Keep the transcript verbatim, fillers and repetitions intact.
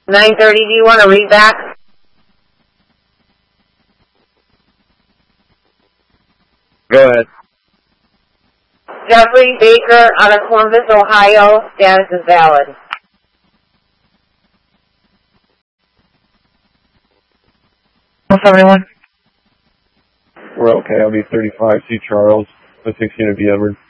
nine thirty, do you want to read back? Go ahead. Jeffrey Baker out of Columbus, Ohio. Status is valid. seventy-one. We're okay. I'll be thirty-five. C. Charles. The six unit be Edward.